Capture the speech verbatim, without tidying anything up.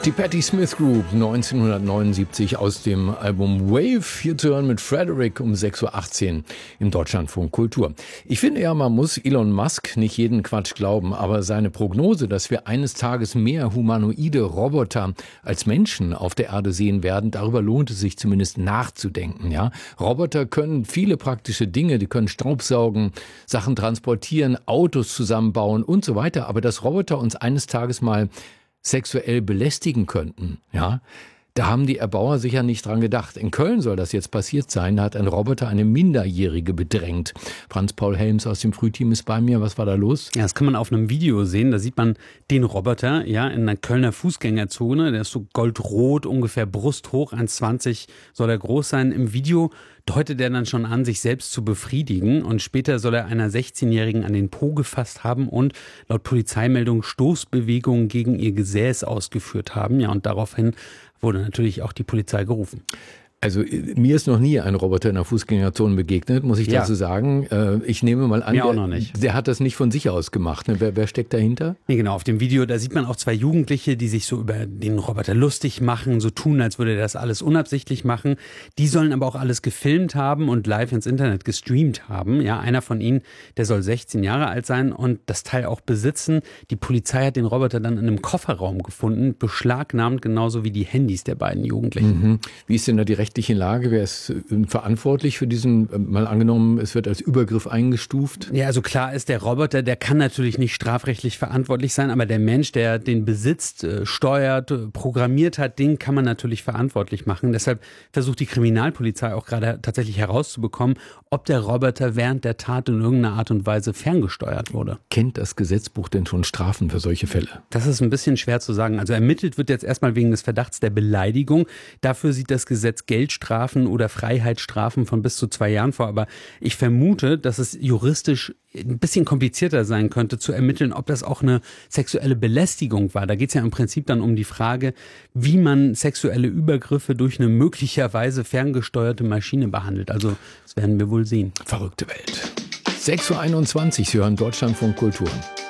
Die Patti Smith Group neunzehnhundertneunundsiebzig aus dem Album Wave, hier zu hören mit Frederick um sechs Uhr achtzehn im Deutschlandfunk Kultur. Ich finde ja, man muss Elon Musk nicht jeden Quatsch glauben, aber seine Prognose, dass wir eines Tages mehr humanoide Roboter als Menschen auf der Erde sehen werden, darüber lohnt es sich zumindest nachzudenken. Ja? Roboter können viele praktische Dinge, die können Staubsaugen, Sachen transportieren, Autos zusammenbauen und so weiter, aber dass Roboter uns eines Tages mal sexuell belästigen könnten, ja, da haben die Erbauer sicher nicht dran gedacht. In Köln soll das jetzt passiert sein, da hat ein Roboter eine Minderjährige bedrängt. Franz-Paul Helms aus dem Frühteam ist bei mir, was war da los? Ja, das kann man auf einem Video sehen, da sieht man den Roboter, ja, in einer Kölner Fußgängerzone, der ist so goldrot, ungefähr brusthoch, eins Komma zwanzig soll er groß sein. Im Video deutet er dann schon an, sich selbst zu befriedigen und später soll er einer sechzehnjährigen an den Po gefasst haben und laut Polizeimeldung Stoßbewegungen gegen ihr Gesäß ausgeführt haben. Ja, und daraufhin wurde natürlich auch die Polizei gerufen. Also mir ist noch nie ein Roboter in der Fußgängerzone begegnet, muss ich ja. dazu sagen. Ich nehme mal an, mir auch der, noch nicht. der hat das nicht von sich aus gemacht. Wer, wer steckt dahinter? Nee, genau, auf dem Video, da sieht man auch zwei Jugendliche, die sich so über den Roboter lustig machen, so tun, als würde er das alles unabsichtlich machen. Die sollen aber auch alles gefilmt haben und live ins Internet gestreamt haben. Ja, einer von ihnen, der soll sechzehn Jahre alt sein und das Teil auch besitzen. Die Polizei hat den Roboter dann in einem Kofferraum gefunden, beschlagnahmt, genauso wie die Handys der beiden Jugendlichen. Mhm. Wie ist denn da die rechtliche Lage? Wer ist verantwortlich für diesen, mal angenommen, es wird als Übergriff eingestuft? Ja, also klar ist, der Roboter, der kann natürlich nicht strafrechtlich verantwortlich sein, aber der Mensch, der den besitzt, steuert, programmiert hat, den kann man natürlich verantwortlich machen. Deshalb versucht die Kriminalpolizei auch gerade tatsächlich herauszubekommen, ob der Roboter während der Tat in irgendeiner Art und Weise ferngesteuert wurde. Kennt das Gesetzbuch denn schon Strafen für solche Fälle? Das ist ein bisschen schwer zu sagen. Also ermittelt wird jetzt erstmal wegen des Verdachts der Beleidigung. Dafür sieht das Gesetz Geldstrafen oder Freiheitsstrafen von bis zu zwei Jahren vor. Aber ich vermute, dass es juristisch ein bisschen komplizierter sein könnte, zu ermitteln, ob das auch eine sexuelle Belästigung war. Da geht es ja im Prinzip dann um die Frage, wie man sexuelle Übergriffe durch eine möglicherweise ferngesteuerte Maschine behandelt. Also das werden wir wohl sehen. Verrückte Welt. sechs Uhr einundzwanzig, Sie hören Deutschlandfunk Kultur.